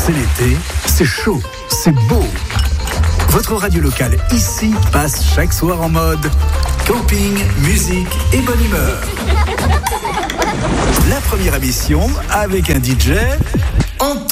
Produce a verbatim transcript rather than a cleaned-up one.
C'est l'été, c'est chaud, c'est beau. Votre radio locale ici passe chaque soir en mode camping, musique et bonne humeur. La première émission avec un D J en